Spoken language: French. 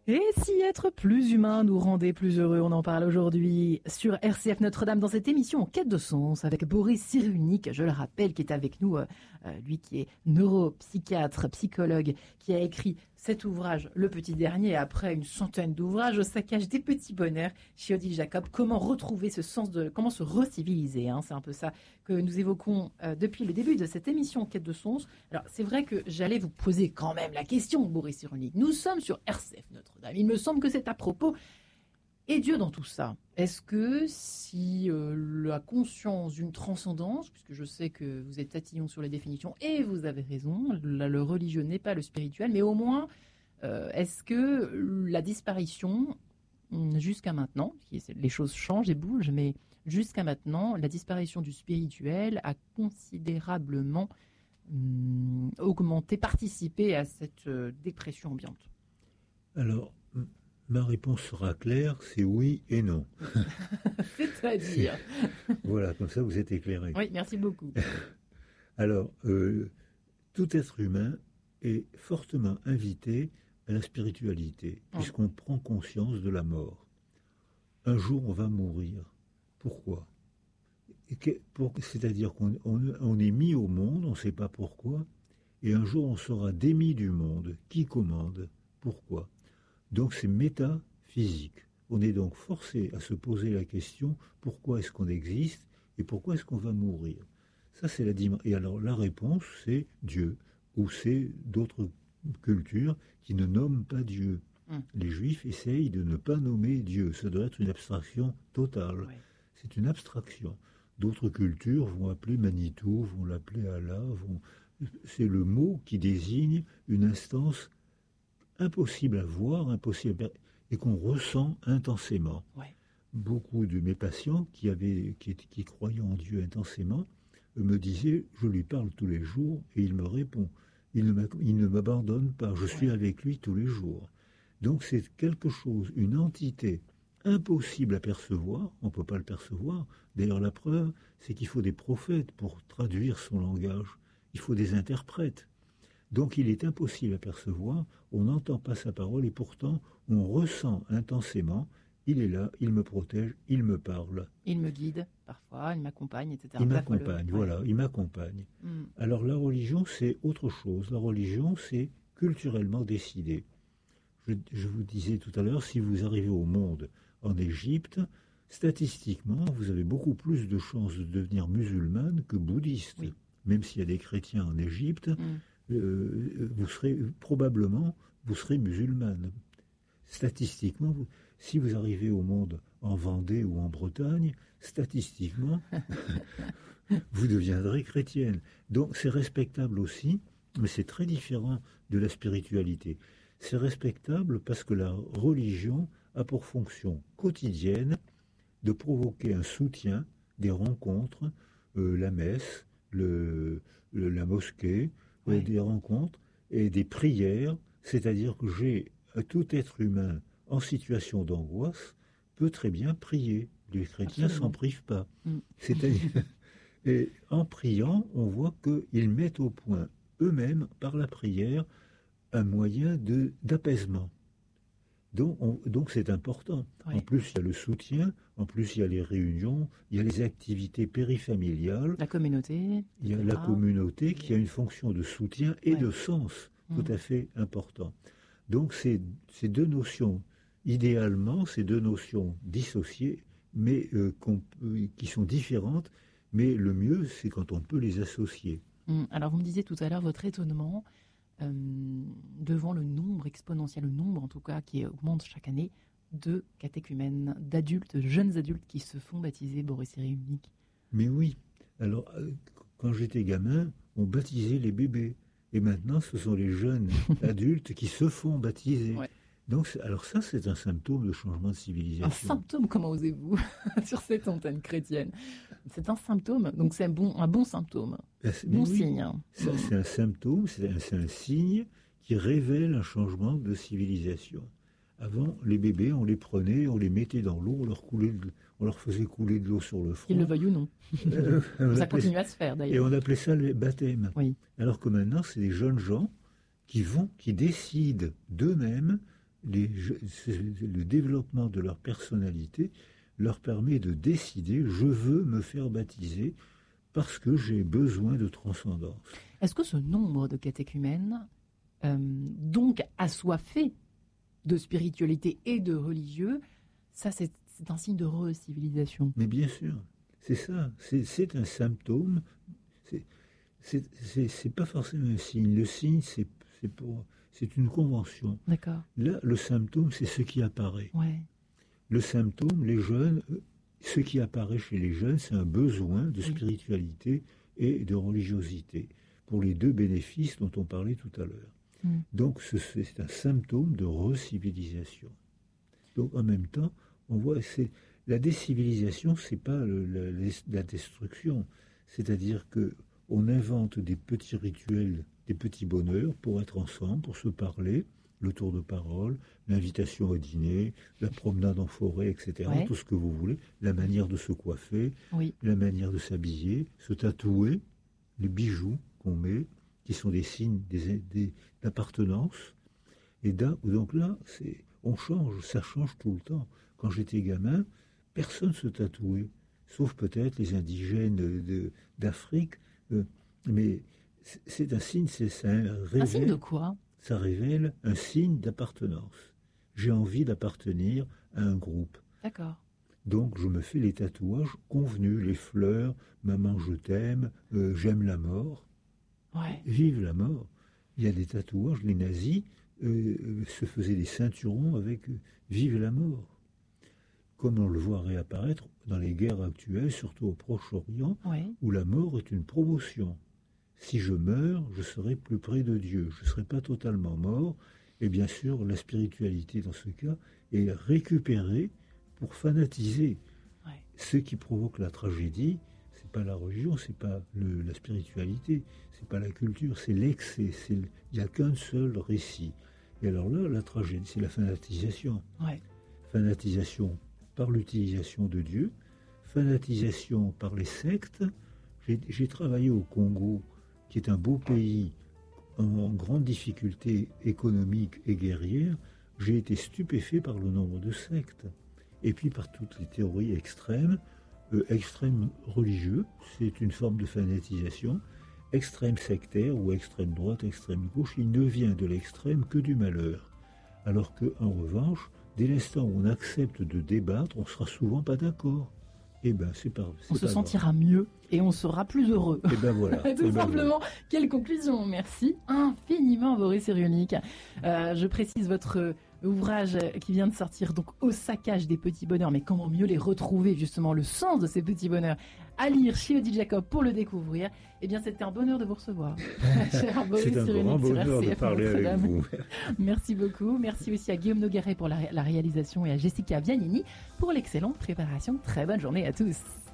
Et si être plus humain nous rendait plus heureux, on en parle aujourd'hui sur RCF Notre-Dame dans cette émission En quête de sens avec Boris Cyrulnik, je le rappelle, qui est avec nous, lui qui est neuropsychiatre, psychologue, qui a écrit cet ouvrage, le petit dernier, après une centaine d'ouvrages au saccage des petits bonheurs chez Odile Jacob. Comment retrouver ce sens comment se reciviliser, hein, c'est un peu ça que nous évoquons depuis le début de cette émission En quête de sens. Alors c'est vrai que j'allais vous poser quand même la question, Boris Cyrulnik. Nous sommes sur RCF Notre-Dame. Il me semble que c'est à propos. Et Dieu dans tout ça? Est-ce que si la conscience d'une transcendance, puisque je sais que vous êtes tatillon sur les définitions, et vous avez raison, le religieux n'est pas le spirituel, mais au moins, est-ce que la disparition, jusqu'à maintenant, les choses changent et bougent, mais jusqu'à maintenant, la disparition du spirituel a considérablement augmenté, participé à cette dépression ambiante? Alors, ma réponse sera claire, c'est oui et non. C'est-à-dire Voilà, comme ça vous êtes éclairé. Oui, merci beaucoup. Alors, tout être humain est fortement invité à la spiritualité, puisqu'on prend conscience de la mort. Un jour, on va mourir. Pourquoi? C'est-à-dire qu'on est mis au monde, on ne sait pas pourquoi, et un jour, on sera démis du monde. Qui commande? Pourquoi? Donc c'est métaphysique. On est donc forcé à se poser la question, pourquoi est-ce qu'on existe et pourquoi est-ce qu'on va mourir? Ça, c'est la dimension. Et alors la réponse, c'est Dieu, ou c'est d'autres cultures qui ne nomment pas Dieu. Les Juifs essayent de ne pas nommer Dieu. Ça doit être une abstraction totale. Ouais. C'est une abstraction. D'autres cultures vont appeler Manitou, vont l'appeler Allah. C'est le mot qui désigne une instance impossible à voir, et qu'on ressent intensément. Ouais. Beaucoup de mes patients qui croyaient en Dieu intensément me disaient, je lui parle tous les jours et il me répond. Il ne m'abandonne pas, je suis avec lui tous les jours. Donc c'est quelque chose, une entité impossible à percevoir, on ne peut pas le percevoir. D'ailleurs la preuve, c'est qu'il faut des prophètes pour traduire son langage, il faut des interprètes. Donc il est impossible à percevoir, on n'entend pas sa parole et pourtant on ressent intensément, il est là, il me protège, il me parle. Il me guide parfois, il m'accompagne, etc. Il m'accompagne, voilà, il m'accompagne. Alors la religion c'est autre chose, la religion c'est culturellement décidé. Je vous disais tout à l'heure, si vous arrivez au monde en Égypte, statistiquement vous avez beaucoup plus de chances de devenir musulmane que bouddhiste. Oui. Même s'il y a des chrétiens en Égypte, vous serez musulmane. Statistiquement, si vous arrivez au monde en Vendée ou en Bretagne, statistiquement, vous deviendrez chrétienne. Donc c'est respectable aussi, mais c'est très différent de la spiritualité. C'est respectable parce que la religion a pour fonction quotidienne de provoquer un soutien, des rencontres, la messe, la mosquée, des rencontres et des prières, c'est-à-dire que tout être humain en situation d'angoisse peut très bien prier. Les chrétiens s'en privent pas. C'est-à-dire, et en priant, on voit qu'ils mettent au point eux-mêmes, par la prière, un moyen d'apaisement. Donc c'est important. Oui. En plus, il y a le soutien, en plus, il y a les réunions, il y a les activités périfamiliales. La communauté. Il y a la communauté qui a une fonction de soutien et de sens tout à fait important. Donc ces deux notions, idéalement, ces deux notions dissociées, mais qui sont différentes, mais le mieux, c'est quand on peut les associer. Alors vous me disiez tout à l'heure votre étonnement devant le nombre exponentiel, le nombre en tout cas qui augmente chaque année de catéchumènes, d'adultes, de jeunes adultes qui se font baptiser, Boris Cyrulnik. Mais oui, alors quand j'étais gamin, on baptisait les bébés. Et maintenant, ce sont les jeunes adultes qui se font baptiser. Ouais. Donc, alors ça, c'est un symptôme de changement de civilisation. Un symptôme, comment osez-vous, sur cette antenne chrétienne? C'est un symptôme, donc c'est un bon symptôme, bon signe. C'est un symptôme, c'est un signe qui révèle un changement de civilisation. Avant, les bébés, on les prenait, on les mettait dans l'eau, on leur faisait couler de l'eau sur le front. Qu'ils le veuillent ou non. Ça continue à se faire, d'ailleurs. Et on appelait ça le baptême. Oui. Alors que maintenant, c'est des jeunes gens qui décident d'eux-mêmes le développement de leur personnalité leur permet de décider, je veux me faire baptiser parce que j'ai besoin de transcendance. Est-ce que ce nombre de catéchumènes, donc assoiffés de spiritualité et de religieux, ça c'est un signe de re-civilisation? Mais bien sûr, c'est ça, c'est un symptôme, c'est pas forcément un signe. Le signe, c'est une convention. D'accord. Là, le symptôme, c'est ce qui apparaît. Ouais. Le symptôme, les jeunes, ce qui apparaît chez les jeunes, c'est un besoin de spiritualité et de religiosité, pour les deux bénéfices dont on parlait tout à l'heure. Donc c'est un symptôme de re-civilisation. Donc en même temps, on voit, la décivilisation, c'est pas la destruction. C'est-à-dire que on invente des petits rituels, des petits bonheurs pour être ensemble, pour se parler, le tour de parole, l'invitation au dîner, la promenade en forêt, etc. Ouais. Tout ce que vous voulez, la manière de se coiffer, la manière de s'habiller, se tatouer, les bijoux qu'on met, qui sont des signes d'appartenance. Et donc là, on change, ça change tout le temps. Quand j'étais gamin, personne ne se tatouait, sauf peut-être les indigènes d'Afrique. Mais c'est un signe, un signe de quoi? Ça révèle un signe d'appartenance. J'ai envie d'appartenir à un groupe. D'accord. Donc je me fais les tatouages convenus, les fleurs, maman je t'aime, j'aime la mort. Ouais. Vive la mort. Il y a des tatouages, les nazis se faisaient des ceinturons avec vive la mort. Comme on le voit réapparaître dans les guerres actuelles, surtout au Proche-Orient, où la mort est une promotion. Si je meurs, je serai plus près de Dieu. Je ne serai pas totalement mort. Et bien sûr, la spiritualité, dans ce cas, est récupérée pour fanatiser. Ce qui provoque la tragédie, ce n'est pas la religion, ce n'est pas la spiritualité, ce n'est pas la culture, c'est l'excès. Il n'y a qu'un seul récit. Et alors là, la tragédie, c'est la fanatisation. Fanatisation par l'utilisation de Dieu, fanatisation par les sectes. J'ai travaillé au Congo, qui est un beau pays en grande difficulté économique et guerrière. J'ai été stupéfait par le nombre de sectes. Et puis par toutes les théories extrêmes, extrême religieux, c'est une forme de fanatisation, extrême sectaire ou extrême droite, extrême gauche, il ne vient de l'extrême que du malheur. Alors qu'en revanche, dès l'instant où on accepte de débattre, on ne sera souvent pas d'accord. Eh ben, on se sentira mieux et on sera plus heureux. Et ben voilà. Tout simplement. Voilà. Quelle conclusion. Merci infiniment, Boris Cyrulnik. Je précise votre ouvrage qui vient de sortir, donc Au saccage des petits bonheurs, mais comment mieux les retrouver, justement, le sens de ces petits bonheurs, à lire chez Odile Jacob pour le découvrir. Eh bien, c'était un bonheur de vous recevoir. Cher Boris Cyrulnik, c'est un grand bonheur de parler avec vous. Merci beaucoup. Merci aussi à Guillaume Nogueret pour la réalisation et à Jessica Vianini pour l'excellente préparation. Très bonne journée à tous.